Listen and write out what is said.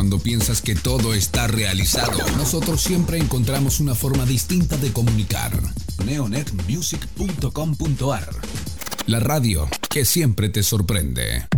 cuando piensas que todo está realizado, nosotros siempre encontramos una forma distinta de comunicar. neonetmusic.com.ar, la radio que siempre te sorprende.